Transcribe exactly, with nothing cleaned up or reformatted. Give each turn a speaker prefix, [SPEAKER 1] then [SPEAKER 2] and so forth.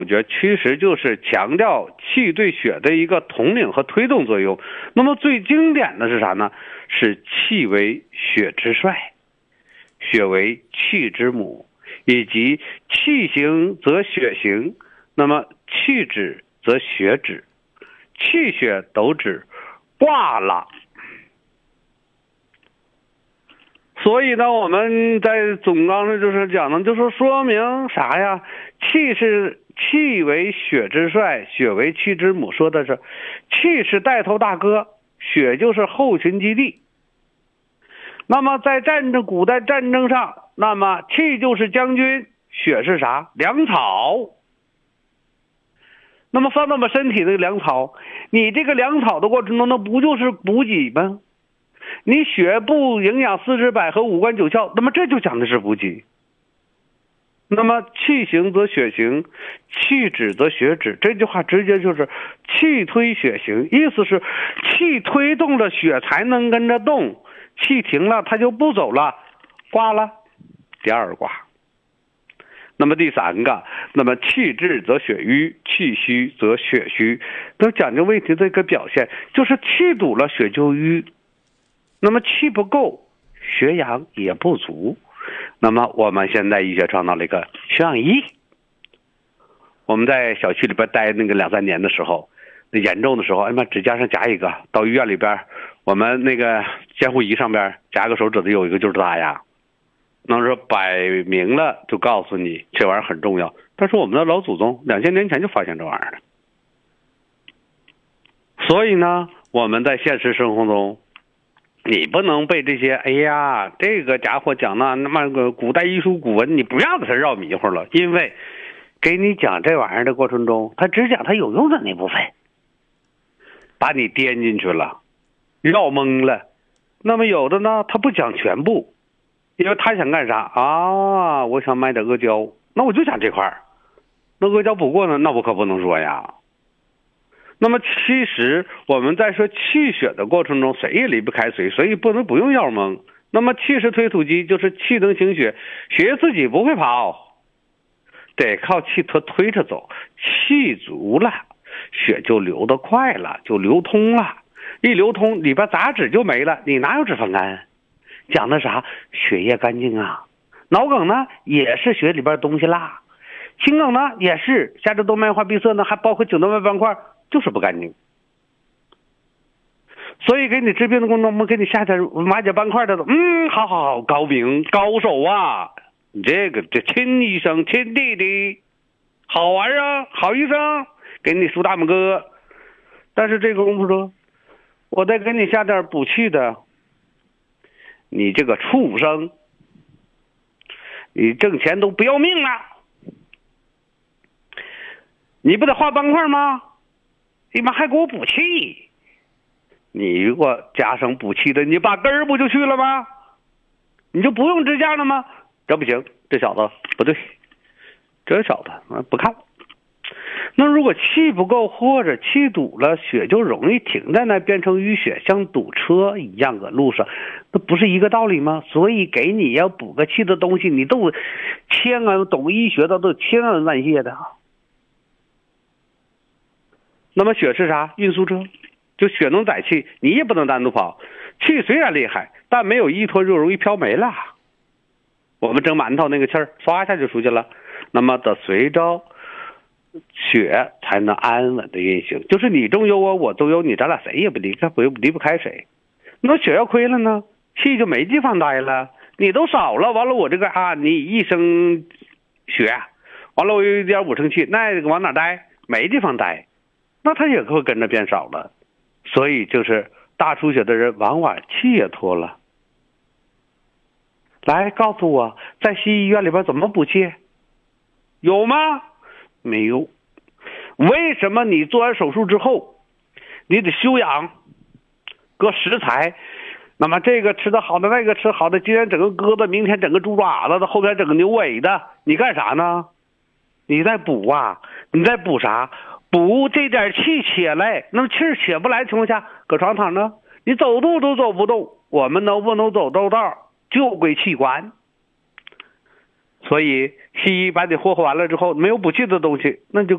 [SPEAKER 1] 我觉得其实就是强调气对血的一个统领和推动作用。那么最经典的是啥呢？是气为血之帅，血为气之母，以及气行则血行，那么气止则血止，气血都止，挂了。所以呢，我们在总纲上就是讲呢，就是说明啥呀？气是气为血之帅，血为气之母，说的是气是带头大哥，血就是后勤基地。那么在战争古代战争上，那么气就是将军，血是啥？粮草。那么放到我们身体的粮草，你这个粮草的过程中，那不就是补给吗？你血不营养四肢百合五官九窍，那么这就讲的是补给。那么气行则血行，气止则血止，这句话直接就是气推血行，意思是气推动了血才能跟着动，气停了它就不走了，挂了。第二卦。那么第三个，那么气滞则血瘀，气虚则血虚，都讲究问题的一个表现，就是气堵了血就瘀，那么气不够，血氧也不足。那么我们现在医学创造了一个血氧仪。我们在小区里边待那个两三年的时候，严重的时候，哎妈，指甲上夹一个，到医院里边，我们那个监护仪上边夹个手指头，有一个就是它呀。那说摆明了就告诉你这玩意儿很重要，但是我们的老祖宗两千年前就发现这玩意儿了。所以呢，我们在现实生活中，你不能被这些哎呀这个家伙讲那那么个古代医书古文，你不要给他绕迷糊了，因为给你讲这玩意儿的过程中，他只讲他有用的那部分，把你颠进去了，绕懵了。那么有的呢，他不讲全部。因为他想干啥啊？我想买点阿胶，那我就讲这块儿。那阿胶不过呢，那我可不能说呀。那么其实我们在说气血的过程中，谁也离不开谁，所以不能不用药蒙。那么气是推土机，就是气能行血，血自己不会跑，得靠气它推着走。气足了，血就流得快了，就流通了。一流通，里边杂质就没了，你哪有脂肪肝？讲的啥？血液干净啊。脑梗呢也是血里边东西啦，心梗呢也是，下肢动脉化闭塞呢还包括颈动脉斑块，就是不干净。所以给你治病的过程中，我们给你下点马甲斑块的，嗯，好好好，高明高手啊，你这个这亲医生亲弟弟，好玩啊，好医生，给你竖大拇哥。但是这个功夫说，我再给你下点补气的，你这个畜生，你挣钱都不要命了，你不得画斑块吗？你妈还给我补气，你如果加上补气的，你把根儿不就去了吗？你就不用支架了吗？这不行，这小子不对，这小子不看。那如果气不够或者气堵了，血就容易停在那，变成淤血，像堵车一样搁路上，那不是一个道理吗？所以给你要补个气的东西，你都千万懂医学的都千万万谢的。那么血是啥？运输车，就血能载气，你也不能单独跑。气虽然厉害，但没有依托就容易飘没了。我们蒸馒头那个气儿唰一下就出去了，那么得随着血才能安稳的运行，就是你中有我，我中有你，咱俩谁也不离开，不离不开谁。那血要亏了呢，气就没地方待了，你都少了，完了我这个啊，你一升血，完了我有一点五升气，那这个往哪待？没地方待，那它也会跟着变少了。所以就是大出血的人往往气也脱了。来告诉我，在西医医院里边怎么补气？有吗？没有。为什么你做完手术之后你得休养，搁食材，那么这个吃的好的，那个吃好的，今天整个胳膊，明天整个猪爪子的，后天整个牛尾的，你干啥呢？你在补啊，你在补啥？补这点气起来，那么气起不来的情况下，搁床躺着，你走路都走不动，我们能不能走道道就归气管。 所以西医把你霍霍完了之后，没有补气的东西，那就